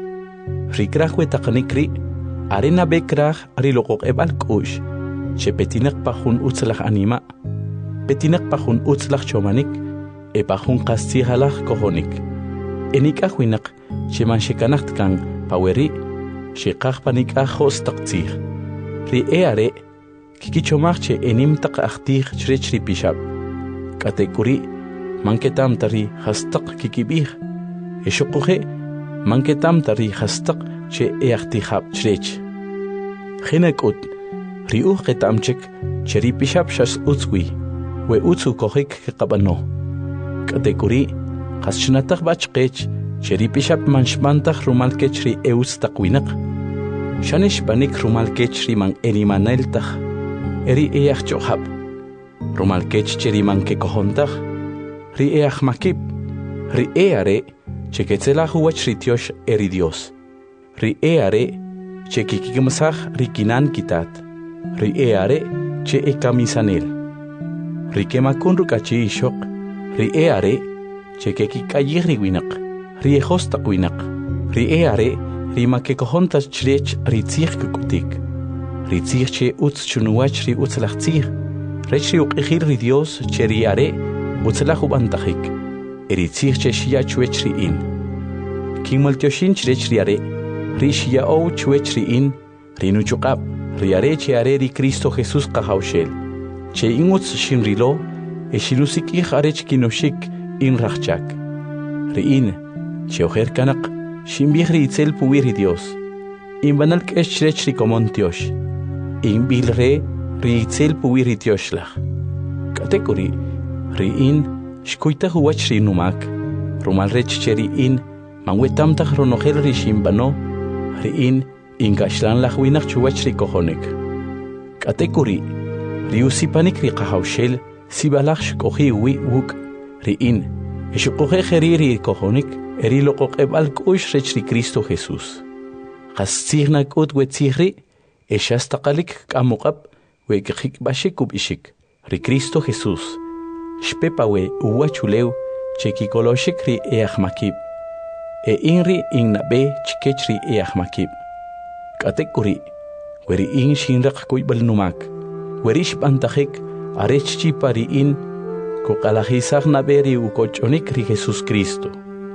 Rikrah wetakanikri arena bekrah ri lokok ebal kush. Che petinak pahun utzlach anima. Petinak pahun utzlach chomanik. Pahun kastihalach kohonik. Enikahwinak che manshekanacht kan paweri. Shekach panik ajos taktzich. Ri eare, kikichomarche enim tak achtich chrech ri pishab. Katekuri, manketam tari hastak kikibich. Eshokohe, manketam tari hastak che eachtihab chrech. Chenekut, ri uchetamchek, che ri pishab shas utzwi, we utzu kohik kekabano. Katekuri, haschnatak bachkech, che ri pishab manshmantach rumalkech ri eutz takwinak. Shanish banik rumalkech ri man elimaneltach, eri each johab. Rumalkech che ri man kekohontach, ri each makib, ri eare che ketzelach huach ri tiosh eri Dios. Ri eare che kikikimsach ri kinan kitat, ri eare che ekamisanel. Ri kemakun rukachi ishok, ri eare che kikikayih ri winak, ri ejos takwinak, ri eare ri makekohontas chrech ri tzich kukutik. Ri tzich che utz chunuach ri utzlach tzich. Rech ri uqihir ri Dios che ri are utzlach ubantachik. Eri tzich che shia chuech ri in. King maltioshin chrech ri are. Ri shia ou chuech ri in. Ri nuchukab. Ri are che are ri Cristo Jesús kahaushel. Che in utz shin rilo. E shinusik ich arech kinoshik in rachchak. Ri in. Che ojer kanak. Shimbih ri itzel puwir Dios. In banal kesh chrech ri komontiosh. In bil re ri itzel puwir Dioslach. Katekuri ri in shkuita huach ri numak. Rumal rech cheri in manwetam tach ronogel ri shimbano. Ri in gashlan lach winach chuach ri kohonik. Katekuri ri usipanik ri kahaushel sibalach shkohi wi wuk. Ri in shkohe kheri ri kohonik. Eri lokok ebal kush rech ri Cristo Jesús. Qastzihna kut wetzihri, eshastaqalik kamukab, wekik bashikub ishik. Ri Cristo Jesús. Shpepawe uwachuleu, chekikoloshik ri eachmakib. Inri innabe chikech ri eachmakib. Katekuri, weri in shinrak kuibal numak. Werish bantahik, arech chipari in, kokalahizag naberi ukochonik ri Jesús Cristo.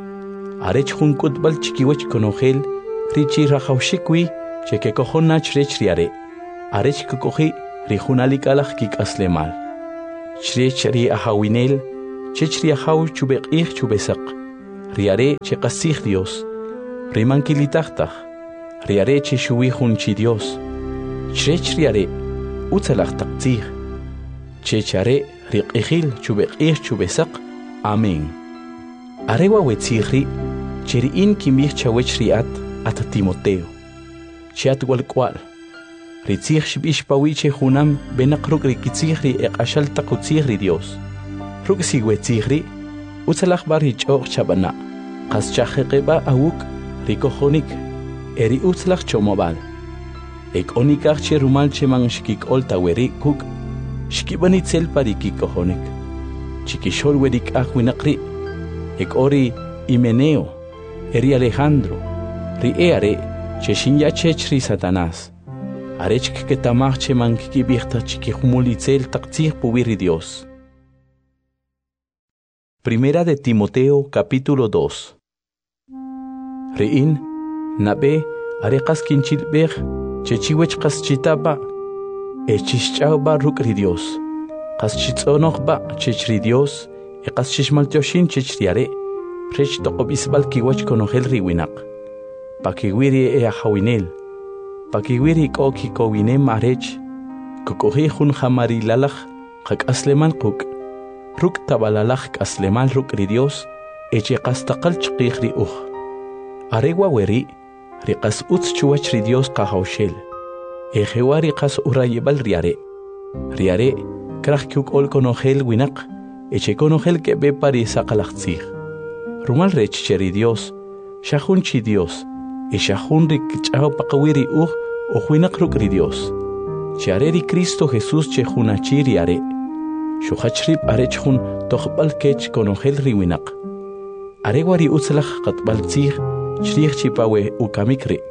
Arech junkut bal chikiwech konogel, richi rajaushikwi, cheke kohonach rech riare. Arech kukohi, rijunalikalach kik aslemal. Chrech ri ahawinel, chechri ahaw chubeq'ij chubesaq. Riare che qasij Dios. Rimankilitachtaq. Riare che shuwijun chi Dios. Chrech riare utzalaq taqtzij. Chechare riq'ijil chubeq'ij chubesaq. Amén. Arewa wetzijri, cheriin kimbij chawech riat at Timoteo. Chiat walkwal. Ritzij shbish pawiche junam benaq ruk rikitzijri eqashal taqutzijri Dios. Ruk sigwetzijri, utzalaq bar hich'oq chabana. Qas chajeqeba awuk rikojonik. Eri utzalaq chomobal. Ek onikaq che rumal cheman shkikol taweri kuk. Shkibanitzel parikikojonik. Chikishol werik ahwinaqri. Ek ori Himeneo. Eri Alejandro. Ri eare che shinya chechri Satanás. Arechk que tamach che mankiki bihta chikihumulitzel taqtzij puwiri Dios. Primera de Timoteo capítulo 2. Rein nabe areqas kinchilbej chechiwech qas chitaba echishchauba rukri Dios. Qas chitzonokba chechri Dios e qas chishmaltioshin chechriare rech toqobisbal kiwach konogel riwinak. Pakiwiri e ahawinel. Pakiwiri koki kowine marech, kukohi hun hamari lalach, kak asleman kuk, ruk tabalalach asleman ruk ri Dios, eche kastakal chqih ri Arewa weri, riqas utz chuach ri Dios kahaushel. Ejewa riqas urayebal riare. Riare, krach kuk ol konogel winak, eche konogel ke be pari sakalachtzig. Rumal rech cheri Dios, shahun chi Dios, Eshahun rikichao pakawiri ojuinak rukri Dios. Chiareri Cristo Jesús chehunachiri are. Shuhachrip arechhun tohbal kech konogel riwinak. Arewari utzlach katbaltzig chrich chipawe ukamikri.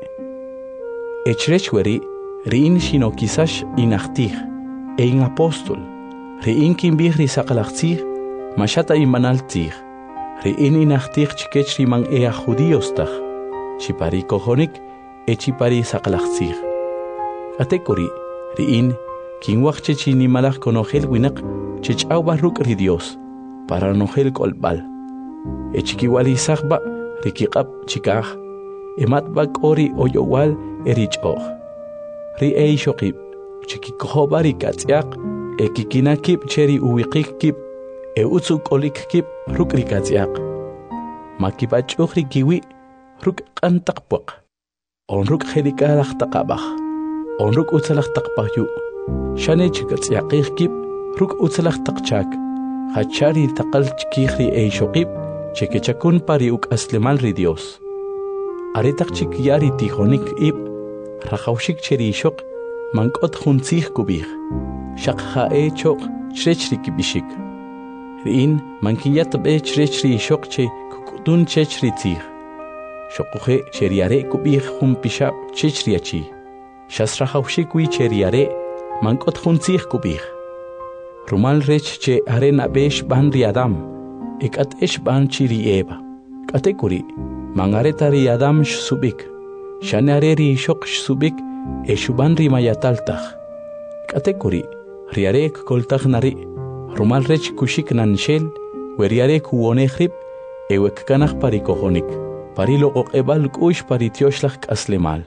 Echrechweri riin shino kisash inachtig. Ein apostol. Riin kimbig risakalachtzig mashata imanaltzig. Riin inachtig chikechri man ea judiostach. Chipari kojonik e chipari sakalachtzig. Atekori, riin, kinwach chechini malach konogel winak, chechau barruk ri Dios, para nogel kolbal. E chikiwali sagba, rikikap chikaj, e matbak ori oyowal erichog. Ri e shokib, chikikohobari katziak, e kikinakip cheri uwikik kip, e utsuk olik kip ruk rikatziak. Makipachuk rikiwi, ruk qantaqpuq onruk khedikalaq taqabaq onruk utsalaq taqpaqyu shane chikatsiaqih kip ruk utsalaq taqchak hachari taqal chikihri e shoqib chekechakun pari uk aslemal ri Dios aritaq chikyari tijonik ib rajawshik cheri shoq mankot khuntzih kubih shaqha e choq chrechri kibishik rin mankiyat be chrechri shoq che kukudun chechri tzih Shokuhe cheriare kubih hum pishab chechriachi. Shasrahaushikwi cheriare mankot hunzih kubih. Rumal rech che arena besh ban riadam. Ekat esh ban chiri eba. Katekuri mangareta riadam subik. Shanareri shok subik eshuban rimayataltach. Katekuri riare koltach nari. Rumal rech kushik nanshel weriare kuonehrib ewek kanach parikohonik. Parilo oqebal kush paritioshlag aslemal.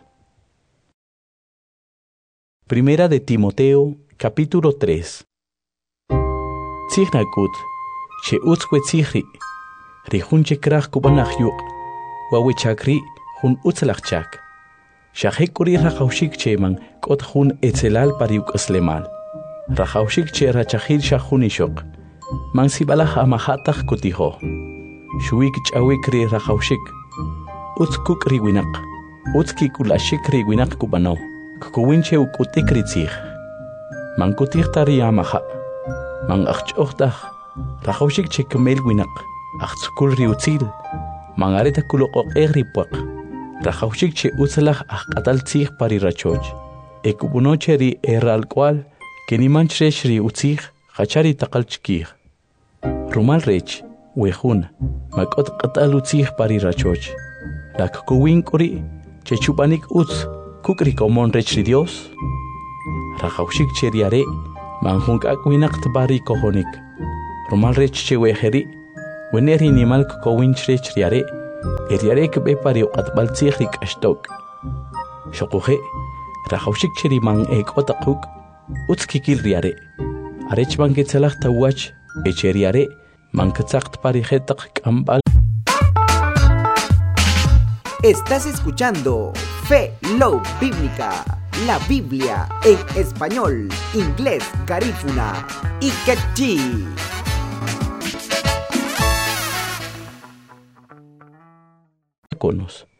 Primera de Timoteo, capítulo 3. Tsignakut, che utzwe tsigri, rihun chekrach kubanachyuk, wawechakri hun utzlachchak. Shahekuri rajaushik cheman kot hun etzelal pariuk aslemal. Rajaushik che rachahil shahunishok, man sibalach amahatach kutiho. Shuik chawikri rajaushik. Utskuk riwinak, utskikulashik riwinak kubano, kukuwinche ukutik ritzig. Man kutik tariyamaha, man achchochtach, rajaushik chekumel winak, achskul riutzil, man areta kulokok egripuak, rajaushik che utzalach achkatal tzig parirachoj, ekubunoche ri eralkwal, kenimanchresh riutzig, hachari takalchkig. Rumal rech, wehun, makot katal utzig parirachoj. Lak kuwin kuri, chechupanik utz, kukri komon rechri Dios. Rajaushik cheriare, manjunk akwinak tbari kohonik romal rech chewejeri weneri nimal kowinch rech riare eriare kbe pari qatbal tsikhik ashtok shoqoje rajawshik chiri man ek otakuk utskikil riare arech banke tsalaq tawach echeriare man katzaq pari jetaq kambal. Estás escuchando Fe Love Bíblica, la Biblia en español, inglés, garífuna y quechí. Conos.